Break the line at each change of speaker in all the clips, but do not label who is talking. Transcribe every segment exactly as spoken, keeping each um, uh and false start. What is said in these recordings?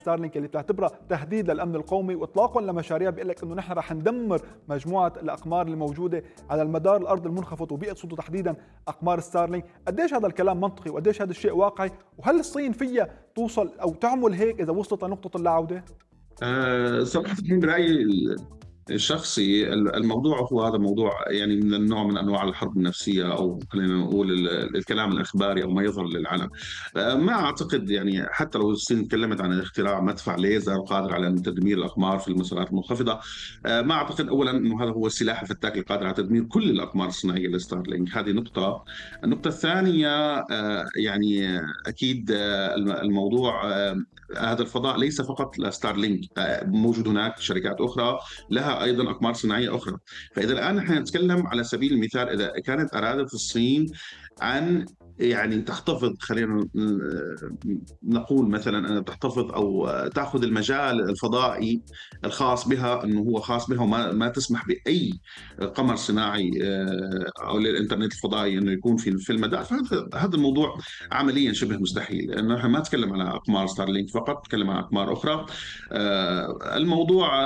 ستارلينك اللي بتعتبرها تهديد للامن القومي، واطلاقا لمشاريع بيقول لك انه نحن رح ندمر مجموعه الاقمار اللي موجوده على المدار الارض المنخفض، وبيقصدوا تحديدا اقمار ستارلينك. قديش هذا الكلام منطقي وقديش هذا الشيء واقعي؟ وهل الصين فيها توصل او تعمل هيك اذا وصلت لنقطه اللا عوده؟
أه صراحة من برأيي الشخصي الموضوع هو هذا موضوع يعني من النوع من انواع الحرب النفسيه، او خلينا نقول ال- الكلام الاخباري او ما يظهر للعلن. أه، ما اعتقد يعني حتى لو الصين تكلمت عن اختراع مدفع ليزر قادر على تدمير الاقمار في المسارات المنخفضه، أه، ما اعتقد اولا انه هذا هو السلاح الفتاك القادر على تدمير كل الاقمار الصناعيه لستارلينك. هذه نقطه. النقطه الثانيه أه، يعني اكيد أه، الموضوع أه، هذا الفضاء ليس فقط لستارلينك، أه، موجود هناك شركات اخرى لها ايضا اقمار صناعيه اخرى. فاذا الان نحن نتكلم على سبيل المثال، اذا كانت ارادت الصين عن يعني تحتفظ، خلينا نقول مثلا ان تحتفظ او تاخذ المجال الفضائي الخاص بها انه هو خاص بها، وما ما تسمح باي قمر صناعي او للانترنت الفضائي انه يكون في في المدار، فهذا هذا الموضوع عمليا شبه مستحيل، لانه نحن ما نتكلم على اقمار ستارلينك فقط، نتكلم عن اقمار اخرى. الموضوع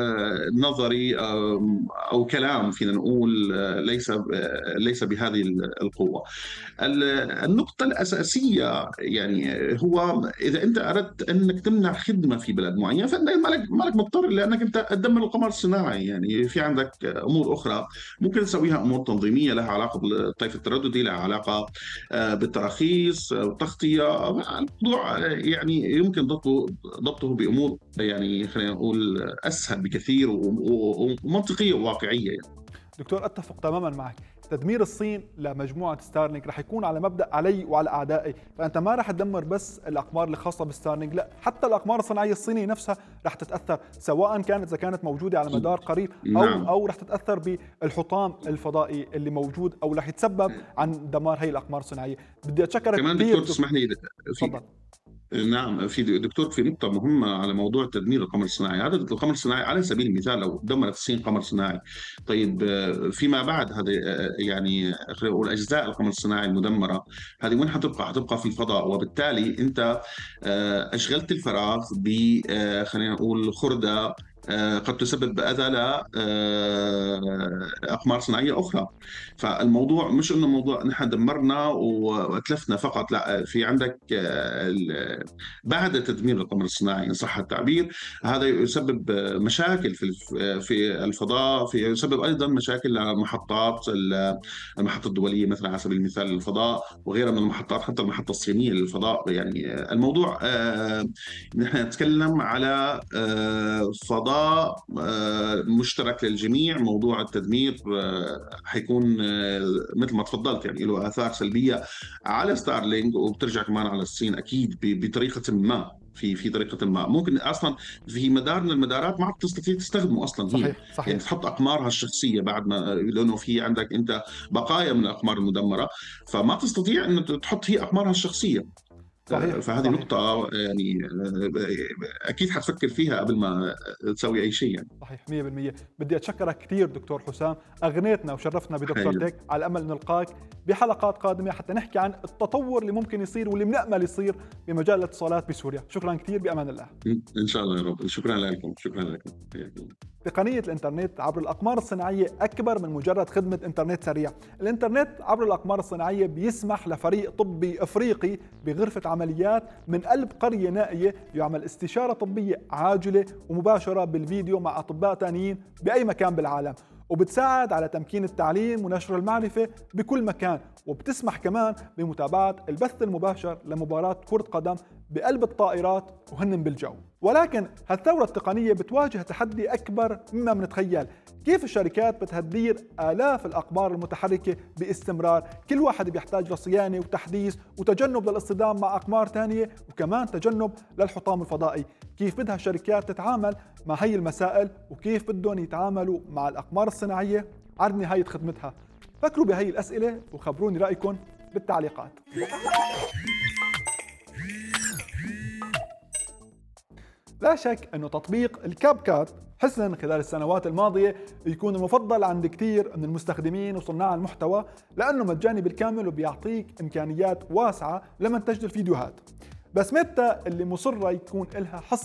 نظري او كلام فينا نقول ليس ليس بهذه القوه. النقطه الاساسيه يعني هو اذا انت اردت انك تمنع خدمه في بلد معين، فانت مالك مالك مضطر لانك انت تدمر القمر الصناعي. يعني في عندك امور اخرى ممكن تسويها، امور تنظيميه لها علاقه بالطيف الترددي، لها علاقه بالتراخيص والتغطيه. الموضوع يعني يمكن ضبطه ضبطه بامور يعني خلينا نقول اسهل بكثير ومنطقيه وواقعيه يعني.
دكتور، اتفق تماما معك. تدمير الصين لمجموعه ستارلينك رح يكون على مبدا علي وعلى اعدائي، فانت ما رح تدمر بس الاقمار الخاصه بستارلينك، لا، حتى الاقمار الصناعيه الصينيه نفسها رح تتاثر، سواء كانت اذا كانت موجوده على مدار قريب او
نعم.
او رح تتاثر بالحطام الفضائي اللي موجود، او رح يتسبب عن دمار هي الاقمار الصناعيه. بدي اتشكرك
كمان
كثير
دكتور
دكتور.
تسمح لي في
تفضل.
نعم، في دكتور في نقطة مهمة على موضوع تدمير القمر الصناعي. هذا القمر الصناعي على سبيل المثال لو دمرت الصين قمر صناعي، طيب آه، فيما بعد هذا آه، يعني خلينا نقول أجزاء القمر الصناعي المدمرة هذه وين حتبقى؟ حتبقى في الفضاء، وبالتالي أنت آه، أشغلت الفراغ ب آه، خلينا نقول خردة آه، قد تسبب أذى لأقمار صناعية أخرى. فالموضوع مش إنه موضوع نحن دمرنا وأتلفنا فقط، لا، في عندك آه، ال- بعد تدمير القمر الصناعي إن صح التعبير هذا يسبب مشاكل في الف- في الفضاء، في يسبب أيضا مشاكل لمحطات ال- المحطة الدولية مثلا على سبيل المثال للفضاء، وغيرها من المحطات، حتى المحطة الصينية للفضاء. يعني آه، الموضوع آه، نحن نتكلم على آه، فضاء آه، مشترك للجميع. موضوع التدمير آه، حيكون آه، مثل ما تفضلت يعني له آثار سلبية على ستارلينك، وبترجع كمان على الصين أكيد ب- بطريقة ما، في في طريقة ما ممكن أصلا في مدار من المدارات ما عاد تستطيع تستخدمه أصلا هي،
صحيح
يعني
صحيح
تحط أقمارها الشخصية بعد ما، لأنه في عندك أنت بقايا من الأقمار المدمرة، فما تستطيع أن تحط هي أقمارها الشخصية.
صحيح
فهذه
صحيح
نقطة يعني أكيد حتفكر فيها قبل ما تسوي أي شيء يعني.
صحيح مية بالمية. بدي أتشكرك كثير دكتور حسام، أغنيتنا وشرفتنا
حقيقة.
بدكتورتك، على أمل نلقاك بحلقات قادمة حتى نحكي عن التطور اللي ممكن يصير واللي بنأمل يصير بمجال الاتصالات بسوريا. شكرا كثير، بأمان الله.
إن شاء الله يا رب. شكرا لكم. شكرا لكم.
تقنية الإنترنت عبر الأقمار الصناعية أكبر من مجرد خدمة إنترنت سريع. الإنترنت عبر الأقمار الصناعية بيسمح لفريق طبي أفريقي بغرفة عمليات من قلب قرية نائية يعمل استشارة طبية عاجلة ومباشرة بالفيديو مع أطباء تانيين بأي مكان بالعالم، وبتساعد على تمكين التعليم ونشر المعرفة بكل مكان، وبتسمح كمان بمتابعة البث المباشر لمباراة كرة قدم بقلب الطائرات وهن بالجو. ولكن هالثورة التقنية بتواجه تحدي أكبر مما بنتخيل. كيف الشركات بتهدير آلاف الأقمار المتحركة باستمرار، كل واحد بيحتاج لصيانة وتحديث وتجنب للاصطدام مع أقمار تانية، وكمان تجنب للحطام الفضائي. كيف بدها الشركات تتعامل مع هي المسائل، وكيف بدهم يتعاملوا مع الأقمار الصناعية على نهاية خدمتها؟ فكروا بهي الأسئلة وخبروني رأيكم بالتعليقات. لا شك أنه تطبيق الكاب كات حسنا خلال السنوات الماضية يكون المفضل عند كثير من المستخدمين وصناع المحتوى، لأنه مجاني بالكامل وبيعطيك إمكانيات واسعة لمنتج الفيديوهات. بس متى اللي مصرة يكون لها حصة